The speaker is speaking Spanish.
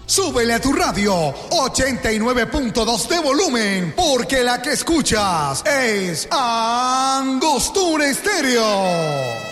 Súbele a tu radio 89.2 de volumen, porque la que escuchas es Angostura Estéreo.